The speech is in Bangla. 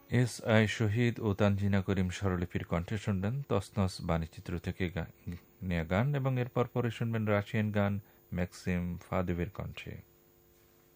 এস আই শহীদ ও তানজিনা করিম স্বরলিপির কণ্ঠে শুনবেন তসনস বাণীচিত্র থেকে নেয়া গান, এবং এরপর পরে শুনবেন রাশিয়ান গান ম্যাক্সিম ফাদেভের কণ্ঠে।